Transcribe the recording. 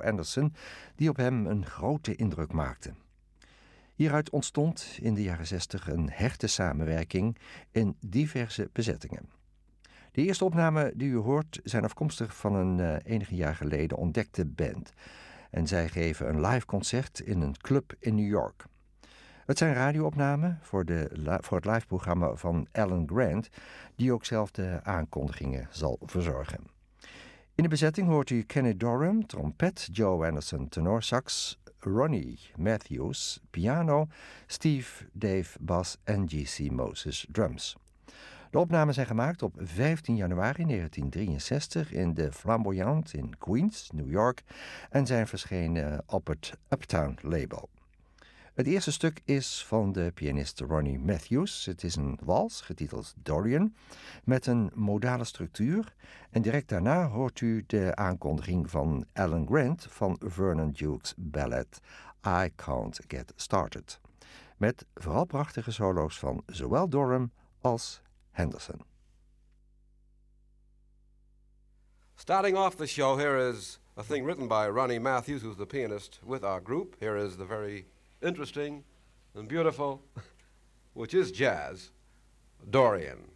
Joe Anderson die op hem een grote indruk maakten. Hieruit ontstond in de jaren 60 een hechte samenwerking in diverse bezettingen. De eerste opnamen die u hoort zijn afkomstig van een enige jaar geleden ontdekte band. En zij geven een live concert in een club in New York. Het zijn radioopnamen voor het liveprogramma van Alan Grant, die ook zelf de aankondigingen zal verzorgen. In de bezetting hoort u Kenny Dorham, trompet, Joe Anderson, tenorsax, Ronnie Matthews, piano, Steve Dave, bas en G.C. Moses, drums. De opnamen zijn gemaakt op 15 januari 1963 in de Flamboyant in Queens, New York, en zijn verschenen op het Uptown label. Het eerste stuk is van de pianist Ronnie Matthews. Het is een wals, getiteld Dorian, met een modale structuur. En direct daarna hoort u de aankondiging van Alan Grant van Vernon Duke's ballet I Can't Get Started. Met vooral prachtige solo's van zowel Dorham als Henderson. Starting off the show, here is a thing written by Ronnie Matthews, who's the pianist with our group. Here is the very interesting and beautiful, which is jazz, Dorian.